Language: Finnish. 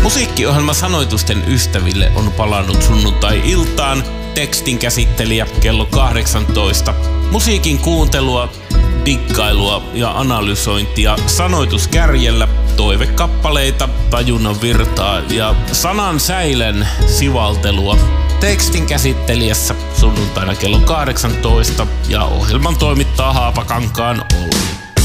Musiikkiohjelma Sanoitusten ystäville on palannut sunnuntai-iltaan. Tekstin käsittelijä kello 18. Musiikin kuuntelua, diggailua ja analysointia sanoituskärjellä, toivekappaleita, tajunnan virtaa ja sanan säilen sivaltelua. Tekstin käsittelijässä sunnuntaina kello 18 ja ohjelman toimittaa Haapakankaan Olli.